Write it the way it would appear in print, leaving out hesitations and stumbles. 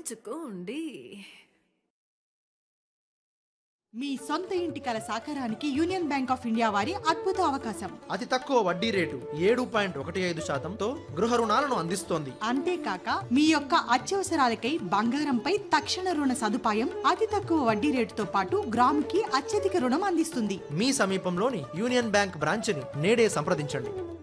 పుచ్చుకోండి. మీ సొంత ఇంటి కల సాకారానికి యూనియన్ బ్యాంక్ ఆఫ్ ఇండియా వారి అద్భుత అవకాశం. అతి తక్కువ వడ్డీ రేటు 7.15% గృహ రుణాలను అందిస్తోంది. అంతేకాక మీ యొక్క అత్యవసరాలకై బంగారంపై తక్షణ రుణ సదుపాయం, అతి తక్కువ వడ్డీ రేటుతో పాటు గ్రాముకి అత్యధిక రుణం అందిస్తుంది. మీ సమీపంలోని యూనియన్ బ్యాంక్ బ్రాంచ్ని నేడే సంప్రదించండి.